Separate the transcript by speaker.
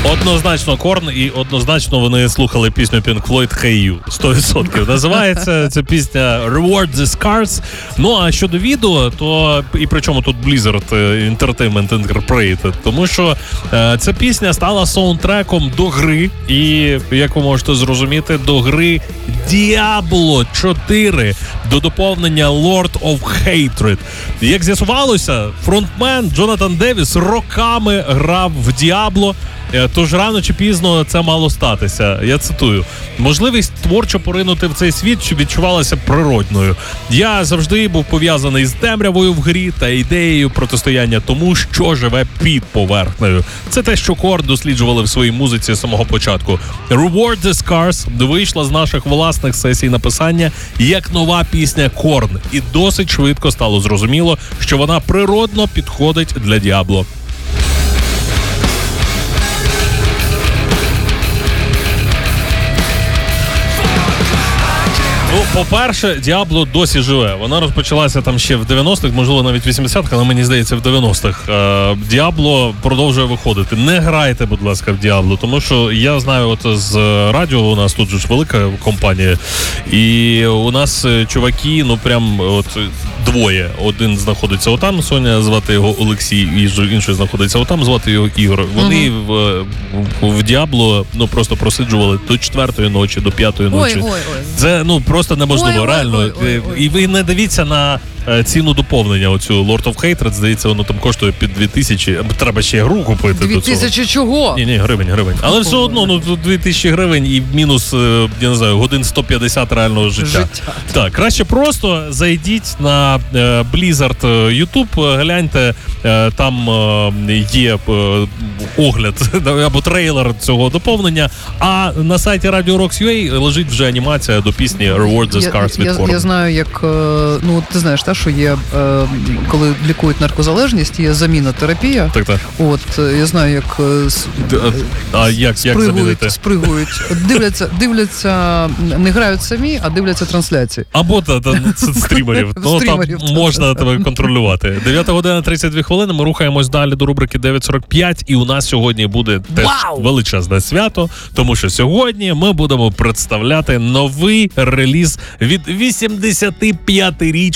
Speaker 1: Однозначно Корн, і однозначно вони слухали пісню Pink Floyd «Hey You». 100%. Називається ця пісня «Reward the Scars». Ну, а щодо відео, то і причому тут Blizzard Entertainment Incorporated, тому що ця пісня стала саундтреком до гри, і, як ви можете зрозуміти, до гри Diablo 4, до доповнення Lord of Hatred. Як з'ясувалося, фронтмен Джонатан Девіс роками грав в Diablo, тож рано чи пізно це мало статися. Я цитую: «Можливість творчо поринути в цей світ відчувалася природною. Я завжди був пов'язаний з темрявою в грі та ідеєю протистояння тому, що живе під поверхнею. Це те, що Корн досліджували в своїй музиці з самого початку. Reward the Scars вийшла з наших власних сесій написання як нова пісня Корн, і досить швидко стало зрозуміло, що вона природно підходить для Діабло». Ну, по-перше, Діабло досі живе. Вона розпочалася там ще в 90-х, можливо, навіть 80-х, але мені здається, в 90-х. Діабло продовжує виходити. Не грайте, будь ласка, в Діабло, тому що я знаю, от з радіо у нас тут ж велика компанія, і у нас чуваки, ну прям от двоє. Один знаходиться отам, Соня, звати його Олексій, і інший знаходиться отам, звати його Ігор. Вони в Діабло, ну, просто просиджували до 4-ї ночі, до 5-ї ночі. Це, ну, просто неможливо, реально. І ви не дивіться на ціну доповнення, оцю Lord of Hatred, здається, воно там коштує під 2000. Треба ще гру купити до цього.
Speaker 2: 2000 чого?
Speaker 1: Ні, гривень. Але все одно, ну, тут 2000 гривень і мінус, я не знаю, годин 150 реального життя. Так, краще просто зайдіть на Blizzard YouTube, гляньте, там є огляд або трейлер цього доповнення, а на сайті Radio Rocks.ua лежить вже анімація до пісні Reward the Scars від Korn.
Speaker 2: Я знаю, як, ну, ти знаєш, та, що є, коли лікують наркозалежність, є заміна терапія.
Speaker 1: Так.
Speaker 2: От, я знаю, як
Speaker 1: як замінити?
Speaker 2: Спригують. Дивляться, не грають самі, а дивляться трансляції.
Speaker 1: Або стрімерів. Ну, там можна тебе контролювати. 9 година 32 хвилини, ми рухаємось далі до рубрики 9.45, і у нас сьогодні буде теж величезне свято, тому що сьогодні ми будемо представляти новий реліз від 85-річної